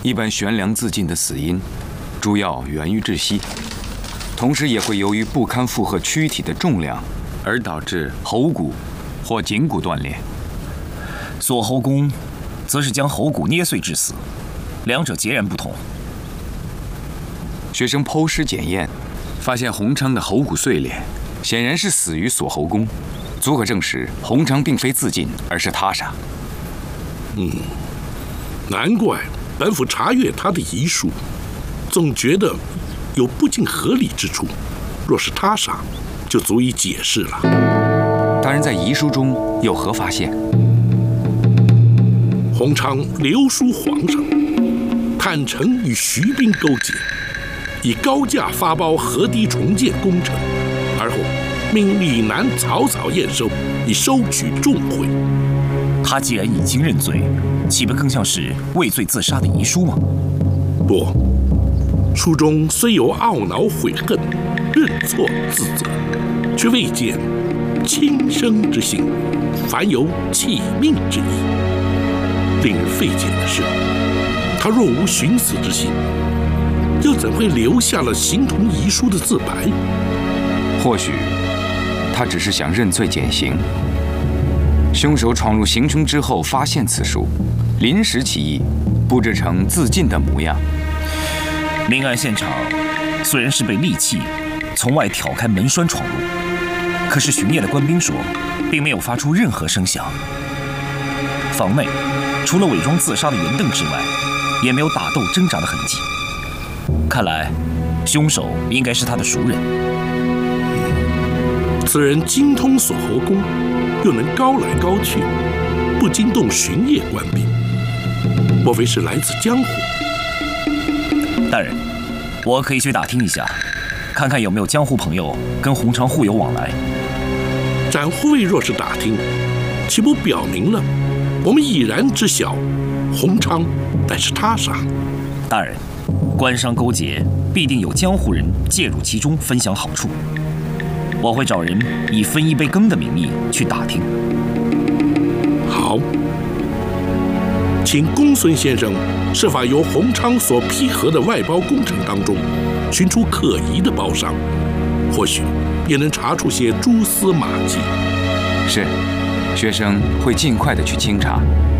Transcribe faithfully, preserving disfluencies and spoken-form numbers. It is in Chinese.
一般悬梁自尽的死因，主要源于窒息，同时也会由于不堪负荷躯体的重量，而导致喉骨或颈骨断裂。 锁喉功，则是将喉骨捏碎致死，两者截然不同。 学生剖尸检验，发现洪昌的喉骨碎裂，显然是死于锁喉功，足可证实洪昌并非自尽，而是他杀。 嗯，难怪本府查阅他的遗书，总觉得有不尽合理之处。若是他杀，就足以解释了。 大人在遗书中有何发现？ 洪昌留书皇上，坦诚与徐兵勾结，以高价发包河堤重建工程，而后命李南草草验收，以收取重贿。 他既然已经认罪，岂不更像是畏罪自杀的遗书吗？ 不，书中虽有懊恼悔恨、认错自责，却未见轻生之心，反有弃命之意。令人费解的是，他若无寻死之心，又怎会留下了形同遗书的自白？ 或许他只是想认罪减刑。凶手闯入行凶之后发现此书，临时起意，布置成自尽的模样。 命案现场虽然是被利器从外挑开门栓闯入，可是巡夜的官兵说，并没有发出任何声响。房内除了伪装自杀的圆凳之外，也没有打斗挣扎的痕迹。看来，凶手应该是他的熟人。 此人精通锁喉功，又能高来高去，不惊动巡夜官兵，莫非是来自江湖？ 大人，我可以去打听一下，看看有没有江湖朋友跟洪昌互有往来。 展护卫若是打听，岂不表明了我们已然知晓洪昌乃是他杀？ 大人，官商勾结必定有江湖人介入其中，分享好处。我会找人以分一杯羹的名义去打听。 好，请公孙先生设法由洪昌所批核的外包工程当中寻出可疑的包商，或许也能查出些蛛丝马迹。 是，学生会尽快的去清查。